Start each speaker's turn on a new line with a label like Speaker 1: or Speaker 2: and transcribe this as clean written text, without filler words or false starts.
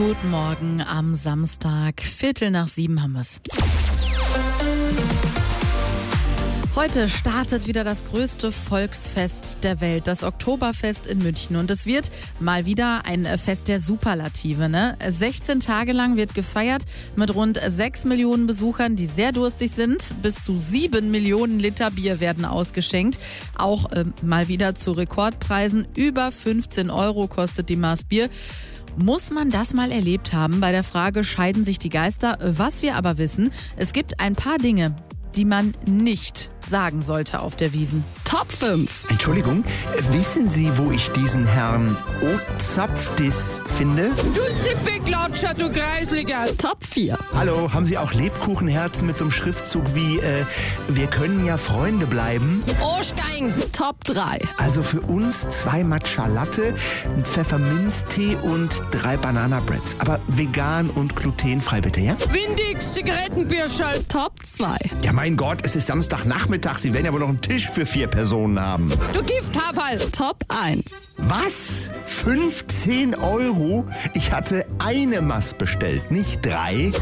Speaker 1: Guten Morgen am Samstag, 6:15 haben wir's. Heute startet wieder das größte Volksfest der Welt, das Oktoberfest in München. Und es wird mal wieder ein Fest der Superlative, ne? 16 Tage lang wird gefeiert mit rund 6 Millionen Besuchern, die sehr durstig sind. Bis zu 7 Millionen Liter Bier werden ausgeschenkt. Auch mal wieder zu Rekordpreisen. Über 15 € kostet die Maß Bier. Muss man das mal erlebt haben? Bei der Frage scheiden sich die Geister. Was wir aber wissen, es gibt ein paar Dinge, die man nicht sagen sollte auf der Wiesn. Top 5.
Speaker 2: Entschuldigung, wissen Sie, wo ich diesen Herrn Ozapfdis finde?
Speaker 3: Du Zipfelklatscher, du Kreisliger.
Speaker 1: Top 4.
Speaker 2: Hallo, haben Sie auch Lebkuchenherzen mit so einem Schriftzug wie wir können ja Freunde bleiben?
Speaker 3: Ohrstein.
Speaker 1: Top 3.
Speaker 2: Also für uns 2 Matcha Latte, ein Pfefferminztee und 3 Bananabreads. Aber vegan und glutenfrei bitte, ja?
Speaker 3: Windix, Zigarettenbierschall.
Speaker 1: Top 2.
Speaker 2: Ja, mein Gott, es ist Samstagnachmittag. Sie werden ja wohl noch einen Tisch für 4 Personen haben.
Speaker 3: Du Gifthaferl.
Speaker 1: Top 1.
Speaker 2: Was? 15 €? Ich hatte eine Maß bestellt, nicht 3.